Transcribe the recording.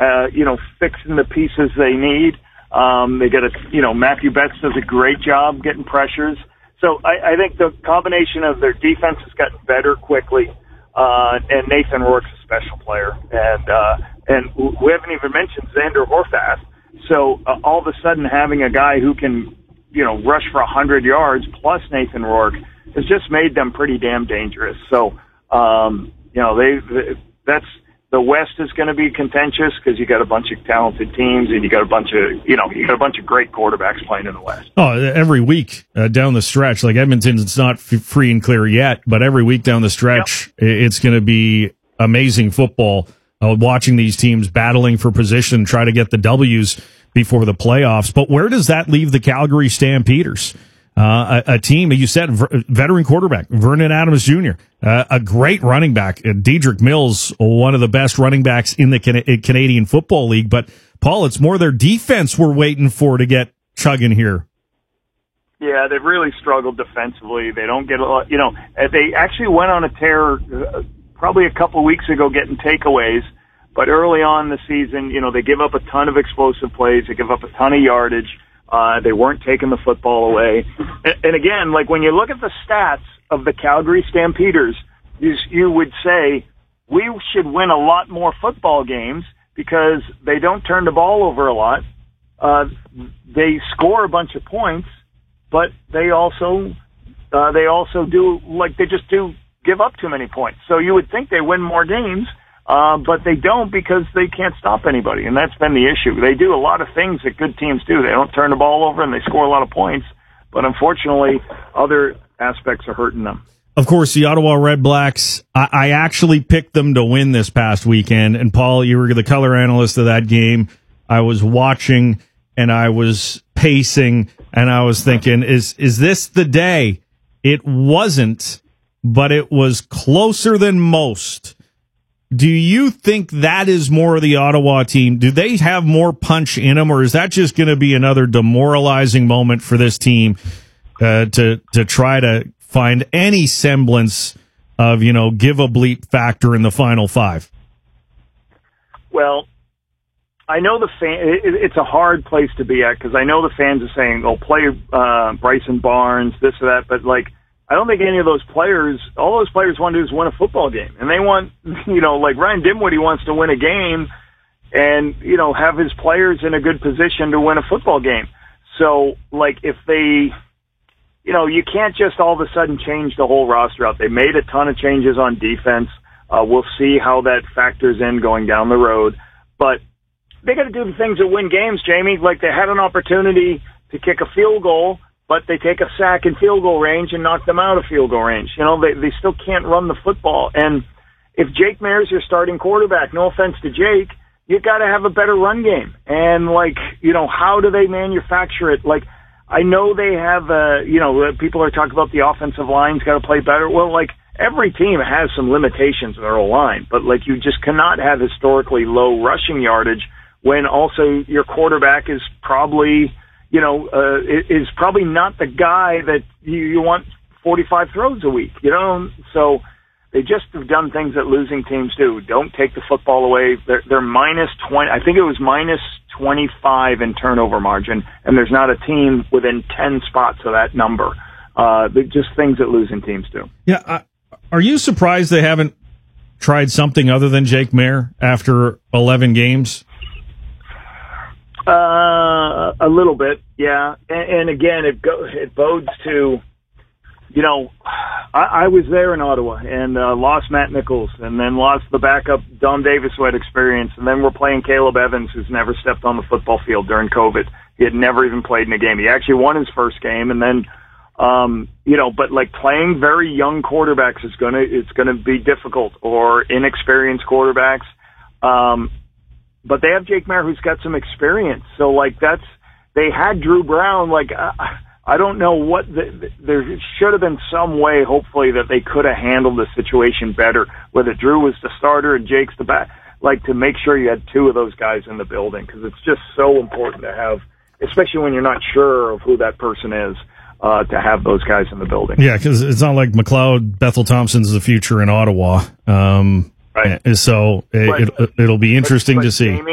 fixing the pieces they need. They got Matthew Betts does a great job getting pressures. So I think the combination of their defense has gotten better quickly, and Nathan Rourke's a special player, and we haven't even mentioned Xander Horvath. So all of a sudden, having a guy who can rush for 100 yards plus Nathan Rourke has just made them pretty damn dangerous. So that's. The West is going to be contentious because you got a bunch of talented teams and you got a bunch of great quarterbacks playing in the West. Oh, every week down the stretch, like Edmonton's not free and clear yet, but every week down the stretch, It's going to be amazing football. Watching these teams battling for position, try to get the W's before the playoffs. But where does that leave the Calgary Stampeders? A team, you said, veteran quarterback, Vernon Adams Jr., a great running back, Dedrick Mills, one of the best running backs in the Canadian Football League. But, Paul, it's more their defense we're waiting for to get chugging here. Yeah, they've really struggled defensively. They don't get a lot, they actually went on a tear probably a couple of weeks ago getting takeaways. But early on in the season, they give up a ton of explosive plays. They give up a ton of yardage. They weren't taking the football away. And again, like when you look at the stats of the Calgary Stampeders, you would say we should win a lot more football games because they don't turn the ball over a lot. They score a bunch of points, but they also do give up too many points. So you would think they win more games. But they don't because they can't stop anybody, and that's been the issue. They do a lot of things that good teams do. They don't turn the ball over, and they score a lot of points, but unfortunately, other aspects are hurting them. Of course, the Ottawa Redblacks, I actually picked them to win this past weekend, and Paul, you were the color analyst of that game. I was watching, and I was pacing, and I was thinking, is this the day? It wasn't, but it was closer than most. Do you think that is more of the Ottawa team? Do they have more punch in them, or is that just going to be another demoralizing moment for this team to try to find any semblance of, give a bleep factor in the final five? Well, I know it's a hard place to be at because I know the fans are saying, play Bryson Barnes, this or that, but I don't think any of those players, all those players want to do is win a football game. And they want, like Ryan Dimwitty wants to win a game and, have his players in a good position to win a football game. So, if they, you can't just all of a sudden change the whole roster out. They made a ton of changes on defense. We'll see how that factors in going down the road. But they got to do the things that win games, Jamie. Like they had an opportunity to kick a field goal, but they take a sack in field goal range and knock them out of field goal range. They still can't run the football. And if Jake Maier's your starting quarterback, no offense to Jake, you got to have a better run game. And how do they manufacture it? I know they have, people are talking about the offensive line's got to play better. Well, every team has some limitations in their O-line, but you just cannot have historically low rushing yardage when also your quarterback is probably is probably not the guy that you want 45 throws a week, So they just have done things that losing teams do. Don't take the football away. They're minus 20. I think it was minus 25 in turnover margin, and there's not a team within 10 spots of that number. They're just things that losing teams do. Yeah. Are you surprised they haven't tried something other than Jake Maier after 11 games? A little bit, yeah. And again, it bodes to, I was there in Ottawa and lost Matt Nichols and then lost the backup Dom Davis who had experience, and then we're playing Caleb Evans, who's never stepped on the football field during COVID. He had never even played in a game. He actually won his first game, and then but playing very young quarterbacks it's gonna be difficult, or inexperienced quarterbacks. But they have Jake Maier who's got some experience. So they had Drew Brown. I don't know what there should have been some way, hopefully, that they could have handled the situation better, whether Drew was the starter and Jake's the back, to make sure you had two of those guys in the building, because it's just so important to have, especially when you're not sure of who that person is, to have those guys in the building. Yeah, because it's not like McLeod, Bethel Thompson's the future in Ottawa. Right. So it'll be interesting to see.